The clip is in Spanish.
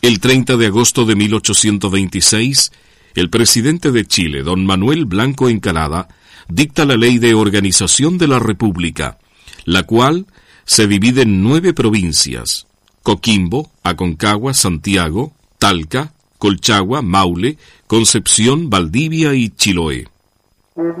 El 30 de agosto de 1826, el presidente de Chile, don Manuel Blanco Encalada, dicta la Ley de Organización de la República, la cual se divide en 9 provincias: Coquimbo, Aconcagua, Santiago, Talca, Colchagua, Maule, Concepción, Valdivia y Chiloé.